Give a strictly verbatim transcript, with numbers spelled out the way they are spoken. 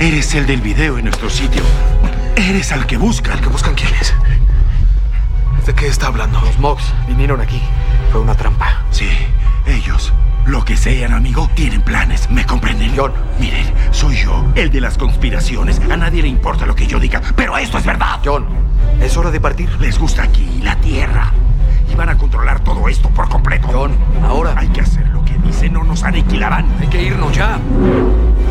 Eres el del video en nuestro sitio. Eres al que buscan. ¿Al que buscan quién es? ¿De qué está hablando? Los Mogs vinieron aquí. Fue una trampa. Sí, ellos, lo que sean, amigo, tienen planes. ¿Me comprenden? John. Miren, soy yo, el de las conspiraciones. A nadie le importa lo que yo diga, pero esto es verdad. John, es hora de partir. Les gusta aquí la Tierra. Y van a controlar todo esto por completo. John, ahora. Hay que hacer lo que dicen o nos aniquilarán. Hay que irnos ya.